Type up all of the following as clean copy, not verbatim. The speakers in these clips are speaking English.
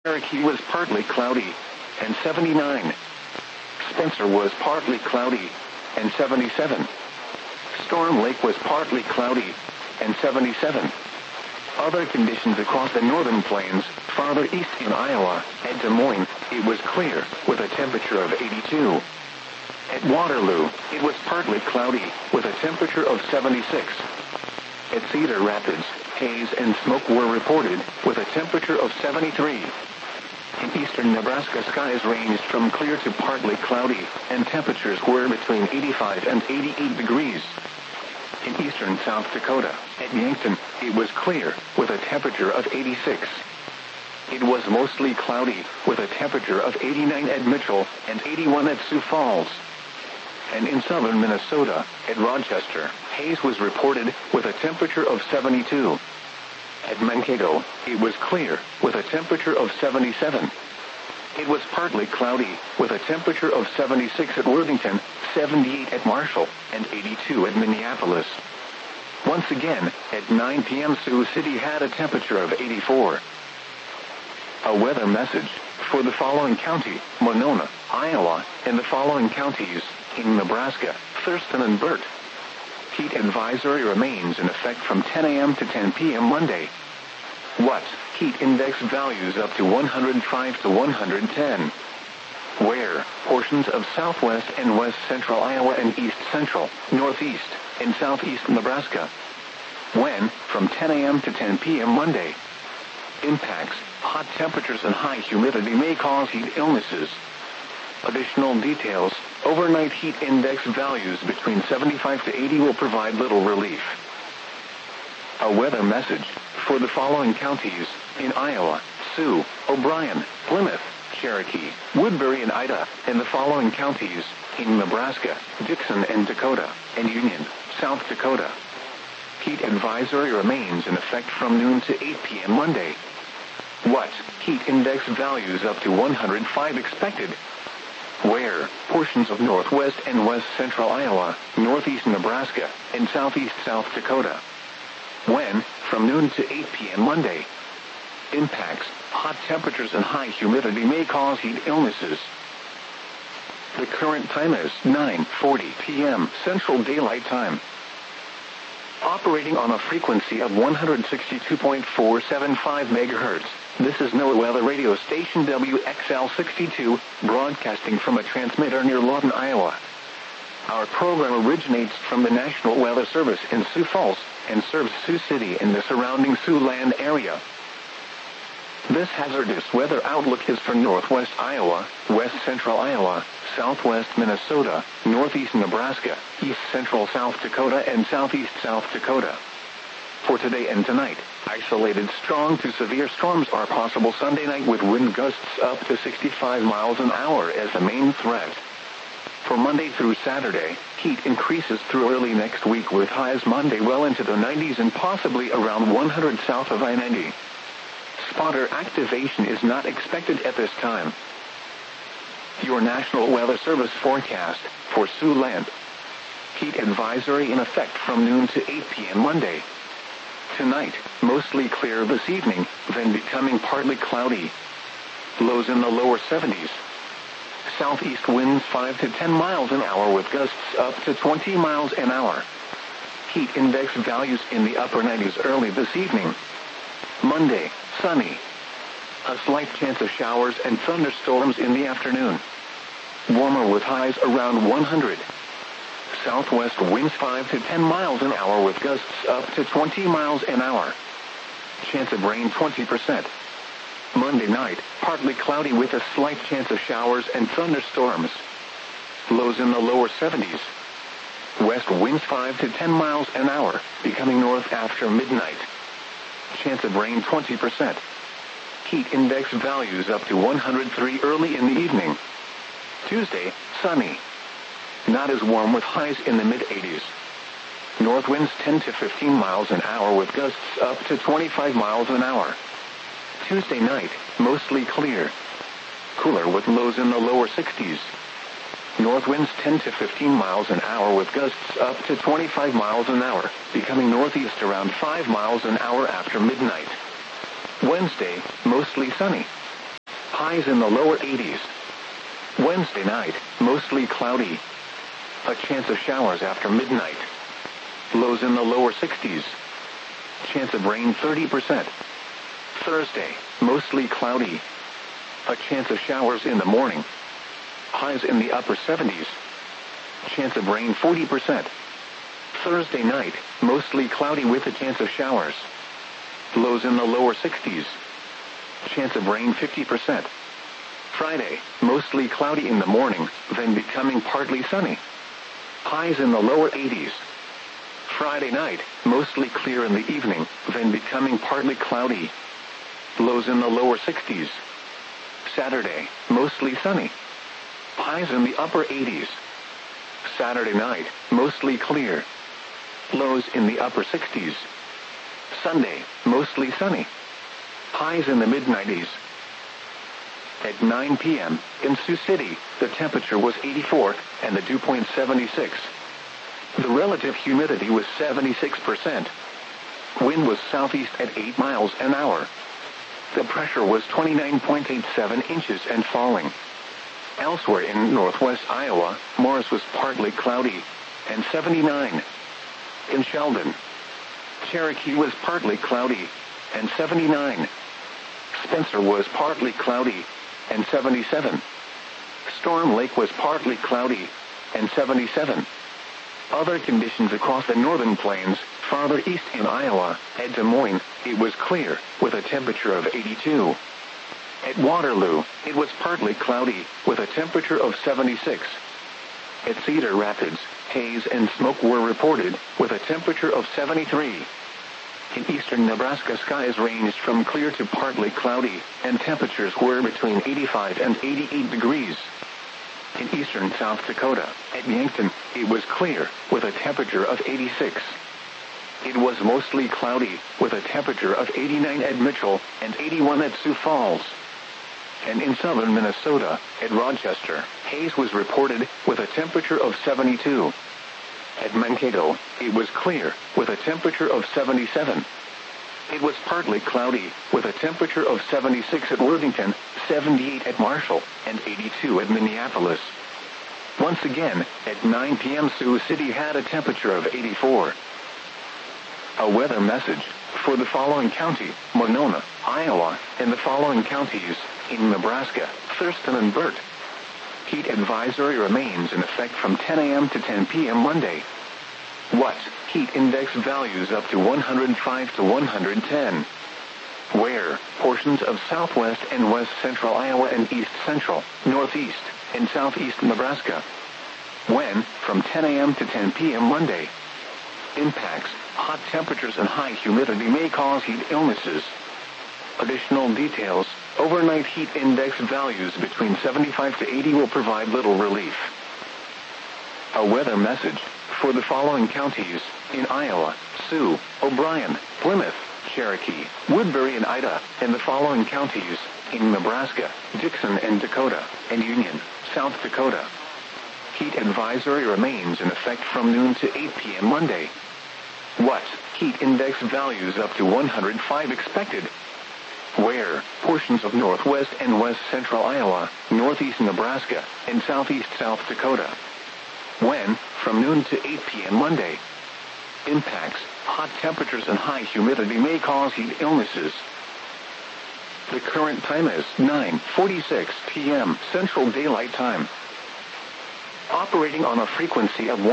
Cherokee was partly cloudy, and 79. Spencer was partly cloudy, and 77. Storm Lake was partly cloudy, and 77. Other conditions across the northern plains, farther east in Iowa, at Des Moines, it was clear, with a temperature of 82. At Waterloo, it was partly cloudy, with a temperature of 76. At Cedar Rapids, haze and smoke were reported, with a temperature of 73. In eastern Nebraska, skies ranged from clear to partly cloudy, and temperatures were between 85 and 88 degrees. In eastern South Dakota, at Yankton, it was clear, with a temperature of 86. It was mostly cloudy, with a temperature of 89 at Mitchell, and 81 at Sioux Falls. And in southern Minnesota, at Rochester, haze was reported, with a temperature of 72. At Mankato, it was clear, with a temperature of 77. It was partly cloudy, with a temperature of 76 at Worthington, 78 at Marshall, and 82 at Minneapolis. Once again, at 9 p.m. Sioux City had a temperature of 84. A weather message for the following county: Monona, Iowa, and the following counties in Nebraska: Thurston and Burt. Heat advisory remains in effect from 10 a.m. to 10 p.m. Monday. What? Heat index values up to 105 to 110. Where? Portions of southwest and west central Iowa and east central, northeast, and southeast Nebraska. When? From 10 a.m. to 10 p.m. Monday. Impacts: hot temperatures and high humidity may cause heat illnesses. Additional details: overnight heat index values between 75 to 80 will provide little relief. A weather message for the following counties in Iowa: Sioux, O'Brien, Plymouth, Cherokee, Woodbury, and Ida, and the following counties in Nebraska: Dixon and Dakota, and Union, South Dakota. Heat advisory remains in effect from noon to 8 p.m. Monday. What? Heat index values up to 105 expected. Where? Portions of northwest and west central Iowa, northeast Nebraska, and southeast South Dakota. When? From noon to 8 p.m. Monday. Impacts: hot temperatures and high humidity may cause heat illnesses. The current time is 9:40 p.m. Central Daylight Time. Operating on a frequency of 162.475 MHz, this is NOAA Weather Radio Station WXL62, broadcasting from a transmitter near Lawton, Iowa. Our program originates from the National Weather Service in Sioux Falls and serves Sioux City and the surrounding Siouxland area. This hazardous weather outlook is for northwest Iowa, west central Iowa, southwest Minnesota, northeast Nebraska, east central South Dakota, and southeast South Dakota. For today and tonight, isolated strong to severe storms are possible Sunday night with wind gusts up to 65 miles an hour as the main threat. For Monday through Saturday, heat increases through early next week with highs Monday well into the 90s and possibly around 100 south of I-90. Spotter activation is not expected at this time. Your National Weather Service forecast for Siouxland. Heat advisory in effect from noon to 8 p.m. Monday. Tonight, mostly clear this evening, then becoming partly cloudy. Lows in the lower 70s. Southeast winds 5 to 10 miles an hour with gusts up to 20 miles an hour. Heat index values in the upper 90s early this evening. Monday, sunny. A slight chance of showers and thunderstorms in the afternoon. Warmer with highs around 100. Southwest winds 5 to 10 miles an hour with gusts up to 20 miles an hour. Chance of rain 20%. Monday night, partly cloudy with a slight chance of showers and thunderstorms. Lows in the lower 70s. West winds 5 to 10 miles an hour, becoming north after midnight. Chance of rain 20%. Heat index values up to 103 early in the evening. Tuesday, sunny. Not as warm with highs in the mid-80s. North winds 10 to 15 miles an hour with gusts up to 25 miles an hour. Tuesday night, mostly clear. Cooler with lows in the lower 60s. North winds 10 to 15 miles an hour with gusts up to 25 miles an hour, becoming northeast around 5 miles an hour after midnight. Wednesday, mostly sunny. Highs in the lower 80s. Wednesday night, mostly cloudy. A chance of showers after midnight. Lows in the lower 60s. Chance of rain 30%. Thursday, mostly cloudy. A chance of showers in the morning. Highs in the upper 70s. Chance of rain 40%. Thursday night, mostly cloudy with a chance of showers. Lows in the lower 60s. Chance of rain 50%. Friday, mostly cloudy in the morning, then becoming partly sunny. Highs in the lower 80s. Friday night, mostly clear in the evening, then becoming partly cloudy. Lows in the lower 60s. Saturday, mostly sunny. Highs in the upper 80s. Saturday night, mostly clear. Lows in the upper 60s. Sunday, mostly sunny. Highs in the mid-90s. At 9 p.m., in Sioux City, the temperature was 84, and the dew point 76. The relative humidity was 76%. Wind was southeast at 8 miles an hour. The pressure was 29.87 inches and falling. Elsewhere in northwest Iowa, Morris was partly cloudy, and 79. In Sheldon, Cherokee was partly cloudy, and 79. Spencer was partly cloudy, and 77. Storm Lake was partly cloudy, and 77. Other conditions across the northern plains, farther east in Iowa, at Des Moines, it was clear, with a temperature of 82. At Waterloo, it was partly cloudy, with a temperature of 76. At Cedar Rapids, haze and smoke were reported, with a temperature of 73. In eastern Nebraska, skies ranged from clear to partly cloudy, and temperatures were between 85 and 88 degrees. In eastern South Dakota, at Yankton, it was clear, with a temperature of 86. It was mostly cloudy, with a temperature of 89 at Mitchell, and 81 at Sioux Falls. And in southern Minnesota, at Rochester, haze was reported, with a temperature of 72. At Mankato, it was clear, with a temperature of 77. It was partly cloudy, with a temperature of 76 at Worthington, 78 at Marshall, and 82 at Minneapolis. Once again, at 9 p.m. Sioux City had a temperature of 84. A weather message for the following county: Monona, Iowa, and the following counties in Nebraska: Thurston and Burt. Heat advisory remains in effect from 10 a.m. to 10 p.m. Monday. What? Heat index values up to 105 to 110. Where? Portions of southwest and west central Iowa and east central, northeast, and southeast Nebraska. When? From 10 a.m. to 10 p.m. Monday. Impacts: hot temperatures and high humidity may cause heat illnesses. Additional details: overnight heat index values between 75 to 80 will provide little relief. A weather message for the following counties in Iowa: Sioux, O'Brien, Plymouth, Cherokee, Woodbury, and Ida, and the following counties in Nebraska: Dixon and Dakota, and Union, South Dakota. Heat advisory remains in effect from noon to 8 p.m. Monday. What? Heat index values up to 105 expected. Where? Portions of northwest and west central Iowa, northeast Nebraska, and southeast South Dakota. When? From noon to 8 p.m. Monday. Impacts: hot temperatures and high humidity may cause heat illnesses. The current time is 9:46 p.m. Central Daylight Time. Operating on a frequency of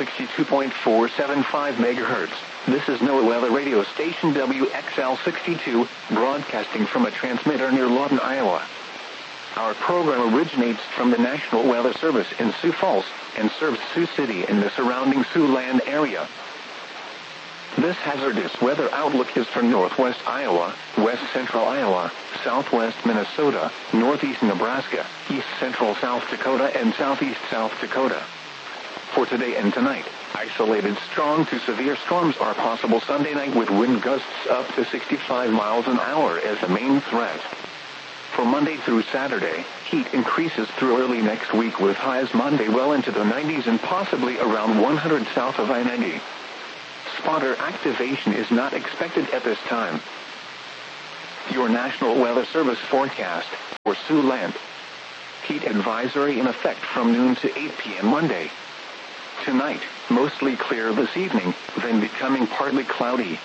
162.475 MHz, this is NOAA Weather Radio Station WXL62, broadcasting from a transmitter near Lawton, Iowa. Our program originates from the National Weather Service in Sioux Falls and serves Sioux City and the surrounding Siouxland area. This hazardous weather outlook is for northwest Iowa, west central Iowa, southwest Minnesota, northeast Nebraska, east central South Dakota, and southeast South Dakota. For today and tonight, isolated strong to severe storms are possible Sunday night with wind gusts up to 65 miles an hour as the main threat. For Monday through Saturday, heat increases through early next week with highs Monday well into the 90s and possibly around 100 south of I-90. Spotter activation is not expected at this time. Your National Weather Service forecast for Siouxland. Heat advisory in effect from noon to 8 p.m. Monday. Tonight, mostly clear this evening, then becoming partly cloudy.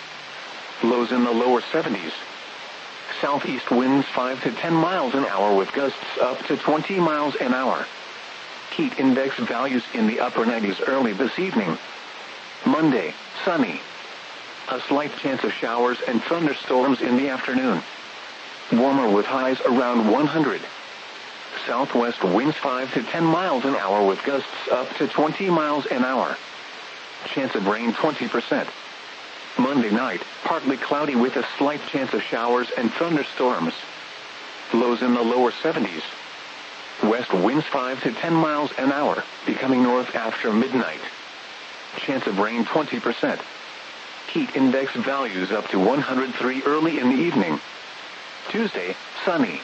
Lows in the lower 70s. Southeast winds 5 to 10 miles an hour with gusts up to 20 miles an hour. Heat index values in the upper 90s early this evening. Monday, sunny. A slight chance of showers and thunderstorms in the afternoon. Warmer with highs around 100. Southwest winds 5 to 10 miles an hour with gusts up to 20 miles an hour. Chance of rain 20%. Monday night, partly cloudy with a slight chance of showers and thunderstorms. Lows in the lower 70s. West winds 5 to 10 miles an hour, becoming north after midnight. Chance of rain 20%. Heat index values up to 103 early in the evening. Tuesday, sunny.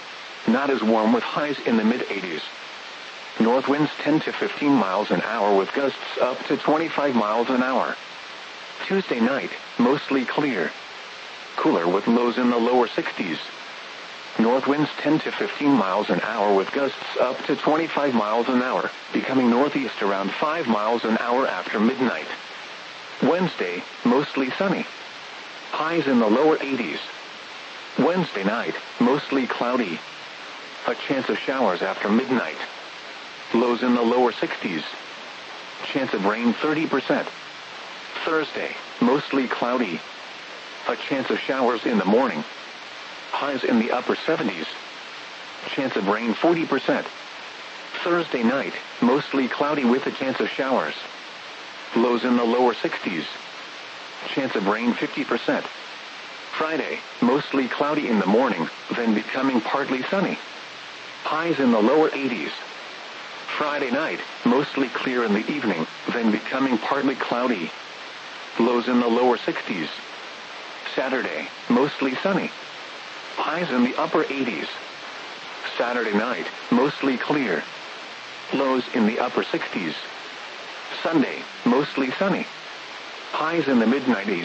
Not as warm with highs in the mid-80s. North winds 10 to 15 miles an hour with gusts up to 25 miles an hour. Tuesday night, mostly clear. Cooler with lows in the lower 60s. North winds 10 to 15 miles an hour with gusts up to 25 miles an hour, becoming northeast around 5 miles an hour after midnight. Wednesday, mostly sunny. Highs in the lower 80s. Wednesday night, mostly cloudy. A chance of showers after midnight. Lows in the lower 60s. Chance of rain 30%. Thursday, mostly cloudy. A chance of showers in the morning. Highs in the upper 70s. Chance of rain 40%. Thursday night, mostly cloudy with a chance of showers. Lows in the lower 60s. Chance of rain 50%. Friday, mostly cloudy in the morning, then becoming partly sunny. Highs in the lower 80s. Friday night, mostly clear in the evening, then becoming partly cloudy. Lows in the lower 60s. Saturday, mostly sunny. Highs in the upper 80s. Saturday night, mostly clear. Lows in the upper 60s. Sunday, mostly sunny. Highs in the mid-90s.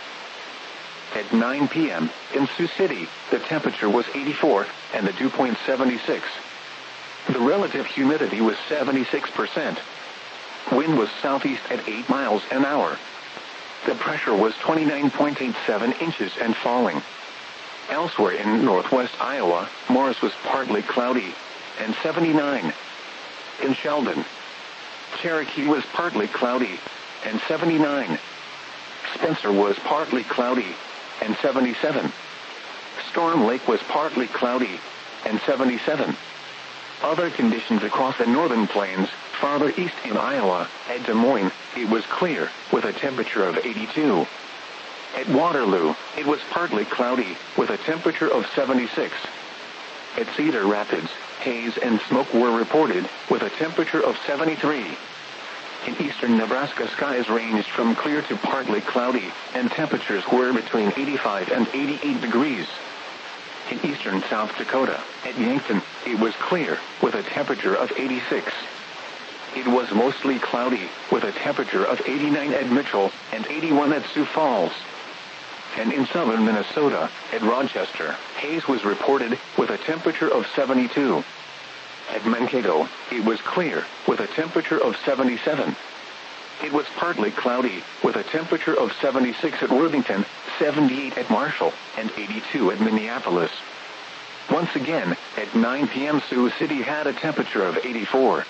At 9 p.m., in Sioux City, the temperature was 84, and the dew point 76. The relative humidity was 76%. Wind was southeast at 8 miles an hour. The pressure was 29.87 inches and falling. Elsewhere in northwest Iowa, Morris was partly cloudy, and 79. In Sheldon, Cherokee was partly cloudy, and 79. Spencer was partly cloudy, and 77. Storm Lake was partly cloudy, and 77. Other conditions across the northern plains, farther east in Iowa, at Des Moines, it was clear, with a temperature of 82. At Waterloo, it was partly cloudy, with a temperature of 76. At Cedar Rapids, haze and smoke were reported, with a temperature of 73. In eastern Nebraska, skies ranged from clear to partly cloudy, and temperatures were between 85 and 88 degrees. In eastern South Dakota, at Yankton, it was clear, with a temperature of 86. It was mostly cloudy, with a temperature of 89 at Mitchell and 81 at Sioux Falls. And in southern Minnesota, at Rochester, haze was reported, with a temperature of 72. At Mankato, it was clear, with a temperature of 77. It was partly cloudy, with a temperature of 76 at Worthington, 78 at Marshall, and 82 at Minneapolis. Once again, at 9 p.m. Sioux City had a temperature of 84.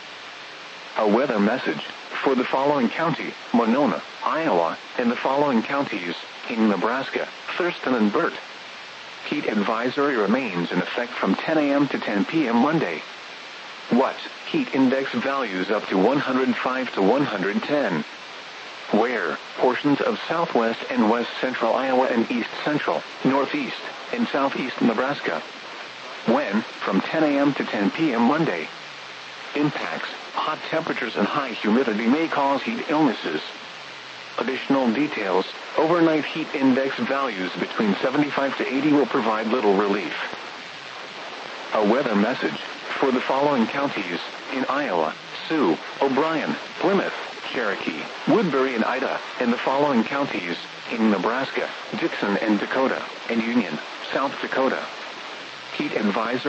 A weather message for the following county, Monona, Iowa, and the following counties, in Nebraska, Thurston and Burt. Heat advisory remains in effect from 10 a.m. to 10 p.m. Monday. What? Heat index values up to 105 to 110. Where? Portions of southwest and west central Iowa and east central, northeast, and southeast Nebraska. When? From 10 a.m. to 10 p.m. Monday. Impacts. Hot temperatures and high humidity may cause heat illnesses. Additional details. Overnight heat index values between 75 to 80 will provide little relief. A weather message for the following counties, in Iowa, Sioux, O'Brien, Plymouth, Cherokee, Woodbury and Ida, and the following counties, in Nebraska, Dixon and Dakota, and Union, South Dakota. Heat advisory.